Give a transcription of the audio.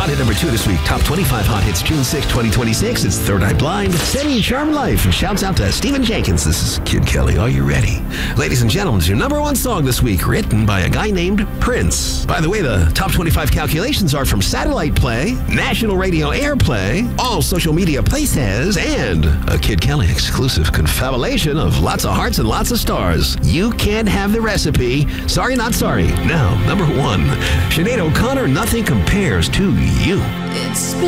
at number 2 this week. Top 25 Hot Hits, June 6, 2026. It's Third Eye Blind, Steady Charm Life. And shouts out to Stephen Jenkins. This is Kid Kelly. Are you ready? Ladies and gentlemen, it's your number 1 song this week, written by a guy named Prince. By the way, the top 25 calculations are from satellite play, national radio airplay, all social media places, and a Kid Kelly exclusive confabulation of lots of hearts and lots of stars. You can't have the recipe. Sorry, not sorry. Now, number 1, Sinead O'Connor, Nothing Compares to You. It's